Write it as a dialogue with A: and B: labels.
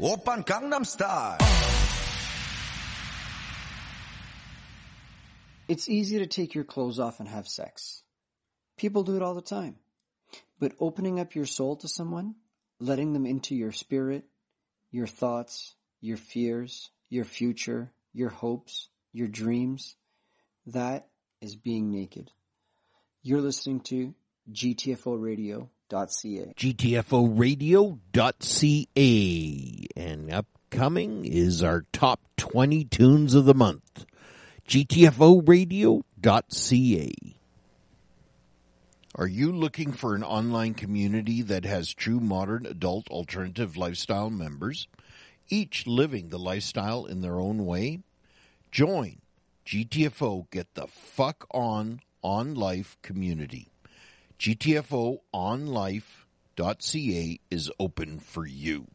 A: Oppan Gangnam Style.
B: It's easy to take your clothes off and have sex. People do it all the time. But opening up your soul to someone, letting them into your spirit, your thoughts, your fears, your future, your hopes, your dreams, that is being naked. You're listening to GTFOradio.ca.
C: GTFOradio.ca. And upcoming is our top 20 tunes of the month. GTFOradio.ca. Are you looking for an online community that has true modern adult alternative lifestyle members, each living the lifestyle in their own way? Join GTFO Get the Fuck On Life community. GTFOonlife.ca is open for you.